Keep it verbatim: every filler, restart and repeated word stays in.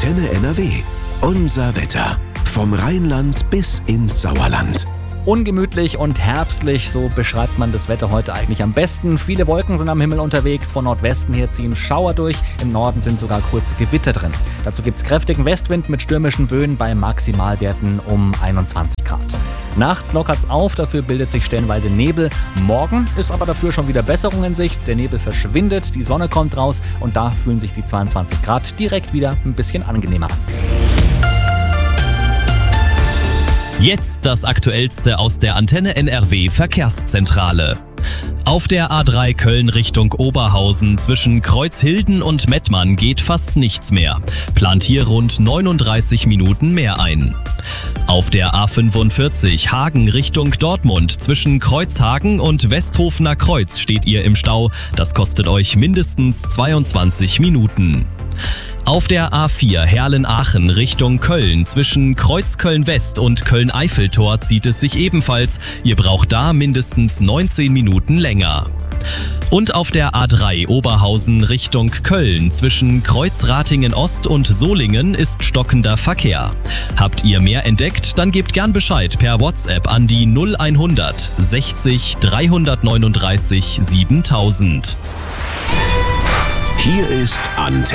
Antenne N R W. Unser Wetter. Vom Rheinland bis ins Sauerland. Ungemütlich und herbstlich, so beschreibt man das Wetter heute eigentlich am besten. Viele Wolken sind am Himmel unterwegs, von Nordwesten her ziehen Schauer durch, im Norden sind sogar kurze Gewitter drin. Dazu gibt es kräftigen Westwind mit stürmischen Böen bei Maximalwerten um einundzwanzig Grad. Nachts lockert's auf, dafür bildet sich stellenweise Nebel. Morgen ist aber dafür schon wieder Besserung in Sicht. Der Nebel verschwindet, die Sonne kommt raus und da fühlen sich die zweiundzwanzig Grad direkt wieder ein bisschen angenehmer an. Jetzt das Aktuellste aus der Antenne N R W Verkehrszentrale. Auf der A drei Köln Richtung Oberhausen zwischen Kreuzhilden und Mettmann geht fast nichts mehr. Plant hier rund neununddreißig Minuten mehr ein. Auf der A fünfundvierzig Hagen Richtung Dortmund zwischen Kreuzhagen und Westhofener Kreuz steht ihr im Stau. Das kostet euch mindestens zweiundzwanzig Minuten. Auf der A vier Herlen-Aachen Richtung Köln zwischen Kreuzköln-West und Köln-Eiffeltor zieht es sich ebenfalls. Ihr braucht da mindestens neunzehn Minuten länger. Und auf der A drei Oberhausen Richtung Köln zwischen Kreuzratingen-Ost und Solingen ist stockender Verkehr. Habt ihr mehr entdeckt, dann gebt gern Bescheid per WhatsApp an die null hundert sechzig dreihundertneununddreißig siebentausend. Hier ist Antenne.